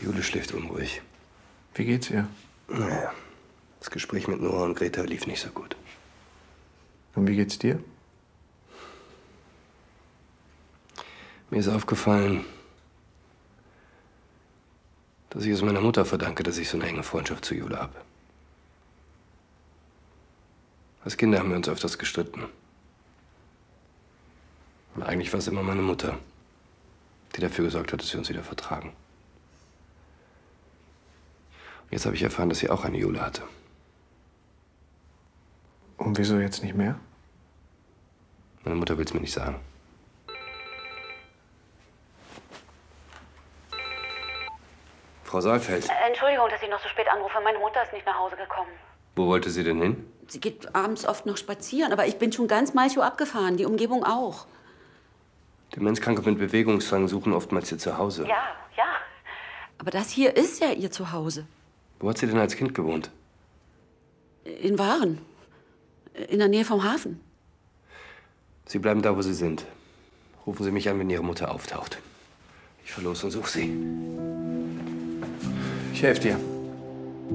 Jule schläft unruhig. Wie geht's ihr? Naja, das Gespräch mit Nora und Greta lief nicht so gut. Und wie geht's dir? Mir ist aufgefallen, dass ich es meiner Mutter verdanke, dass ich so eine enge Freundschaft zu Jule habe. Als Kinder haben wir uns öfters gestritten. Und eigentlich war es immer meine Mutter, die dafür gesorgt hat, dass wir uns wieder vertragen. Und jetzt habe ich erfahren, dass sie auch eine Jule hatte. Und wieso jetzt nicht mehr? Meine Mutter will es mir nicht sagen. Frau Saalfeld. Entschuldigung, dass ich noch so spät anrufe. Meine Mutter ist nicht nach Hause gekommen. Wo wollte sie denn hin? Sie geht abends oft noch spazieren, aber ich bin schon ganz Malchow abgefahren, die Umgebung auch. Demenzkranke mit Bewegungsdrang suchen oftmals ihr Zuhause. Ja. Aber das hier ist ja ihr Zuhause. Wo hat sie denn als Kind gewohnt? In Waren. In der Nähe vom Hafen. Sie bleiben da, wo Sie sind. Rufen Sie mich an, wenn Ihre Mutter auftaucht. Ich fahr los und suche sie. Ich helfe dir.